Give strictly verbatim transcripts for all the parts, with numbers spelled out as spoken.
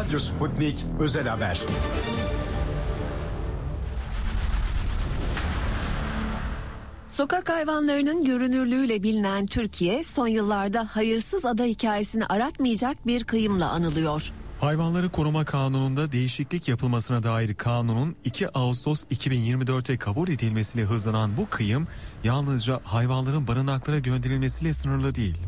Radyo Sputnik Özel Haber. Sokak hayvanlarının görünürlüğüyle bilinen Türkiye, son yıllarda hayırsız ada hikayesini aratmayacak bir kıyımla anılıyor. Hayvanları Koruma Kanunu'nda değişiklik yapılmasına dair kanunun iki Ağustos iki bin yirmi dörtte kabul edilmesiyle hızlanan bu kıyım yalnızca hayvanların barınaklara gönderilmesiyle sınırlı değil.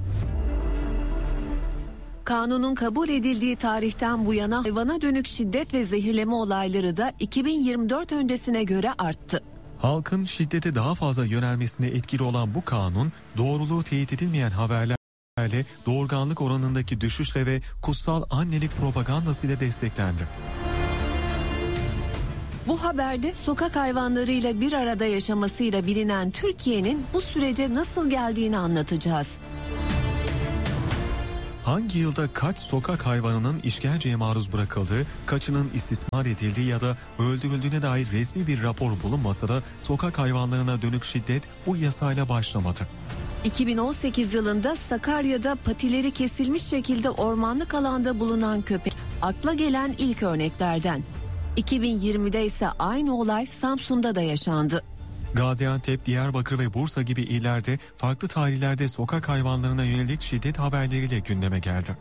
Kanunun kabul edildiği tarihten bu yana hayvana dönük şiddet ve zehirleme olayları da iki bin yirmi dört öncesine göre arttı. Halkın şiddete daha fazla yönelmesine etkili olan bu kanun, doğruluğu teyit edilmeyen haberlerle, doğurganlık oranındaki düşüşle ve kutsal annelik propagandasıyla desteklendi. Bu haberde sokak hayvanlarıyla bir arada yaşamasıyla bilinen Türkiye'nin bu sürece nasıl geldiğini anlatacağız. Hangi yılda kaç sokak hayvanının işkenceye maruz bırakıldığı, kaçının istismar edildiği ya da öldürüldüğüne dair resmi bir rapor bulunmasa da sokak hayvanlarına dönük şiddet bu yasayla başlamadı. iki bin on sekiz yılında Sakarya'da patileri kesilmiş şekilde ormanlık alanda bulunan köpek akla gelen ilk örneklerden. iki bin yirmide ise aynı olay Samsun'da da yaşandı. Gaziantep, Diyarbakır ve Bursa gibi illerde farklı tarihlerde sokak hayvanlarına yönelik şiddet haberleriyle gündeme geldi.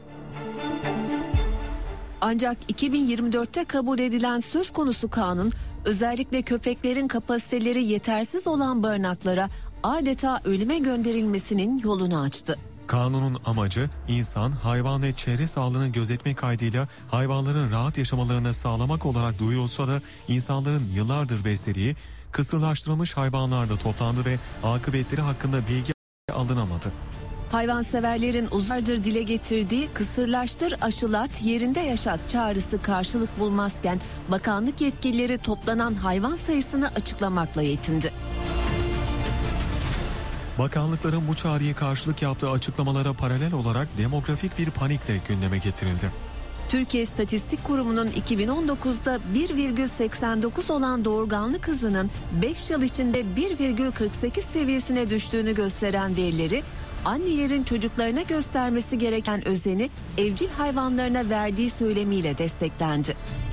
Ancak iki bin yirmi dörtte kabul edilen söz konusu kanun, özellikle köpeklerin kapasiteleri yetersiz olan barınaklara adeta ölüme gönderilmesinin yolunu açtı. Kanunun amacı insan, hayvan ve çevre sağlığını gözetmek kaydıyla hayvanların rahat yaşamalarını sağlamak olarak duyurulsa da insanların yıllardır beslediği kısırlaştırılmış hayvanlar da toplandı ve akıbetleri hakkında bilgi alınamadı. Hayvanseverlerin uzunlardır dile getirdiği kısırlaştır, aşılat, yerinde yaşat çağrısı karşılık bulmazken bakanlık yetkilileri toplanan hayvan sayısını açıklamakla yetindi. Bakanlıkların bu çağrıya karşılık yaptığı açıklamalara paralel olarak demografik bir panikle gündeme getirildi. Türkiye İstatistik Kurumu'nun iki bin on dokuzda bir virgül seksen dokuz olan doğurganlık hızının beş yıl içinde bir virgül kırk sekiz seviyesine düştüğünü gösteren verileri, annelerin çocuklarına göstermesi gereken özeni evcil hayvanlarına verdiği söylemiyle desteklendi.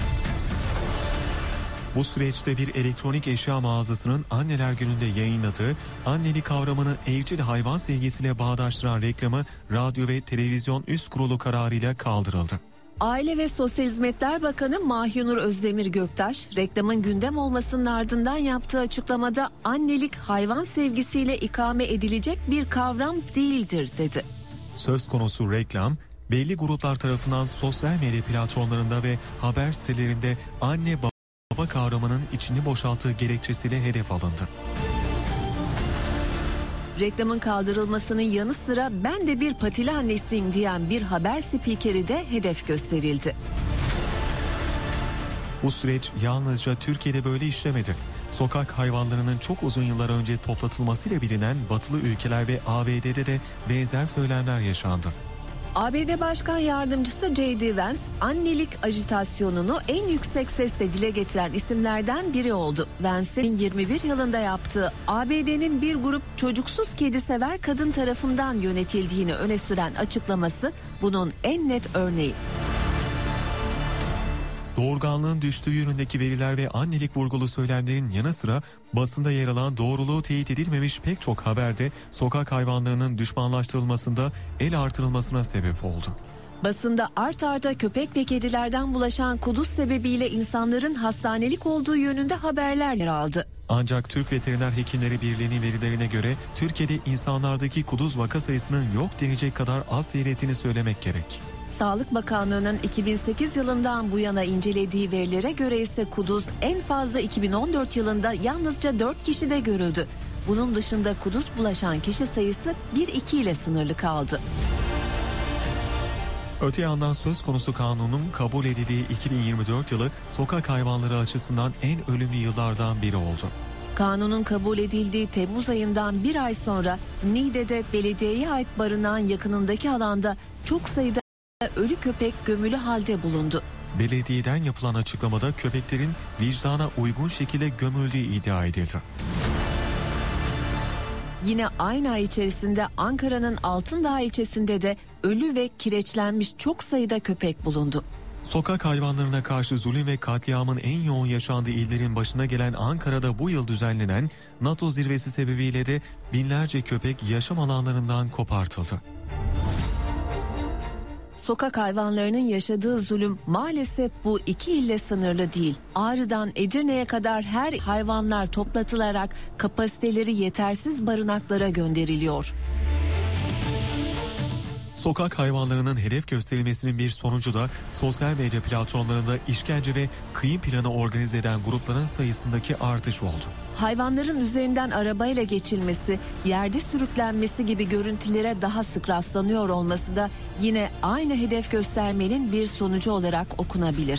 Bu süreçte bir elektronik eşya mağazasının Anneler Günü'nde yayınladığı annelik kavramını evcil hayvan sevgisiyle bağdaştıran reklamı Radyo ve Televizyon Üst Kurulu kararıyla kaldırıldı. Aile ve Sosyal Hizmetler Bakanı Mahinur Özdemir Göktaş, reklamın gündem olmasının ardından yaptığı açıklamada annelik hayvan sevgisiyle ikame edilecek bir kavram değildir dedi. Söz konusu reklam, belli gruplar tarafından sosyal medya platformlarında ve haber sitelerinde anne baba kavramının içini boşalttığı gerekçesiyle hedef alındı. Reklamın kaldırılmasının yanı sıra ben de bir patili annesiyim diyen bir haber spikeri de hedef gösterildi. Bu süreç yalnızca Türkiye'de böyle işlemedi. Sokak hayvanlarının çok uzun yıllar önce toplatılmasıyla bilinen batılı ülkeler ve A B D'de de benzer söylemler yaşandı. A B D Başkan Yardımcısı J D Vance, annelik ajitasyonunu en yüksek sesle dile getiren isimlerden biri oldu. Vance'in yirmi bir yılında yaptığı A B D'nin bir grup çocuksuz kedi sever kadın tarafından yönetildiğini öne süren açıklaması bunun en net örneği. Doğurganlığın düştüğü yönündeki veriler ve annelik vurgulu söylemlerin yanı sıra basında yer alan doğruluğu teyit edilmemiş pek çok haberde sokak hayvanlarının düşmanlaştırılmasında el artırılmasına sebep oldu. Basında art arda köpek ve kedilerden bulaşan kuduz sebebiyle insanların hastanelik olduğu yönünde haberler yer aldı. Ancak Türk Veteriner Hekimleri Birliği'nin verilerine göre Türkiye'de insanlardaki kuduz vaka sayısının yok denecek kadar az seyrettiğini söylemek gerek. Sağlık Bakanlığı'nın iki bin sekiz yılından bu yana incelediği verilere göre ise kuduz en fazla iki bin on dört yılında yalnızca dört kişide görüldü. Bunun dışında kuduz bulaşan kişi sayısı bir iki ile sınırlı kaldı. Öte yandan söz konusu kanunun kabul edildiği iki bin yirmi dört yılı sokak hayvanları açısından en ölümlü yıllardan biri oldu. Kanunun kabul edildiği Temmuz ayından bir ay sonra Niğde'de belediyeye ait barınağın yakınındaki alanda çok sayıda ölü köpek gömülü halde bulundu. Belediyeden yapılan açıklamada köpeklerin vicdana uygun şekilde gömüldüğü iddia edildi. Yine aynı ay içerisinde Ankara'nın Altındağ ilçesinde de ölü ve kireçlenmiş çok sayıda köpek bulundu. Sokak hayvanlarına karşı zulüm ve katliamın en yoğun yaşandığı illerin başına gelen Ankara'da bu yıl düzenlenen NATO zirvesi sebebiyle de binlerce köpek yaşam alanlarından kopartıldı. Sokak hayvanlarının yaşadığı zulüm maalesef bu iki ille sınırlı değil. Ağrı'dan Edirne'ye kadar her hayvanlar toplatılarak kapasiteleri yetersiz barınaklara gönderiliyor. Sokak hayvanlarının hedef gösterilmesinin bir sonucu da sosyal medya platformlarında işkence ve kıyım planı organize eden grupların sayısındaki artış oldu. Hayvanların üzerinden arabayla geçilmesi, yerde sürüklenmesi gibi görüntülere daha sık rastlanıyor olması da yine aynı hedef göstermenin bir sonucu olarak okunabilir.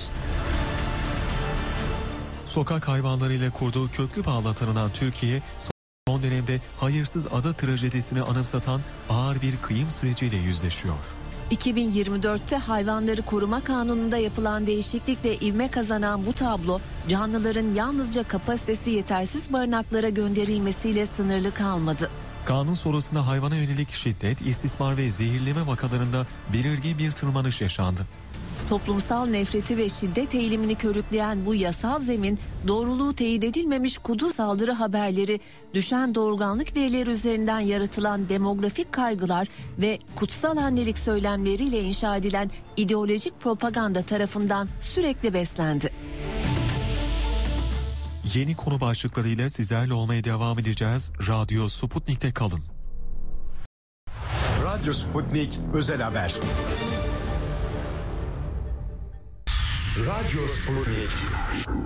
Sokak hayvanlarıyla kurduğu köklü bağla tanınan Türkiye, son dönemde hayırsız ada trajedisini anımsatan ağır bir kıyım süreciyle yüzleşiyor. iki bin yirmi dörtte Hayvanları Koruma Kanunu'nda yapılan değişiklikle ivme kazanan bu tablo, canlıların yalnızca kapasitesi yetersiz barınaklara gönderilmesiyle sınırlı kalmadı. Kanun sonrasında hayvana yönelik şiddet, istismar ve zehirleme vakalarında belirgin bir tırmanış yaşandı. Toplumsal nefreti ve şiddet eğilimini körükleyen bu yasal zemin, doğruluğu teyit edilmemiş kuduz saldırı haberleri, düşen doğurganlık verileri üzerinden yaratılan demografik kaygılar ve kutsal annelik söylemleriyle inşa edilen ideolojik propaganda tarafından sürekli beslendi. Yeni konu başlıklarıyla sizlerle olmaya devam edeceğiz. Radyo Sputnik'te kalın. Radyo Sputnik Özel Haber. Radyo Sputnik.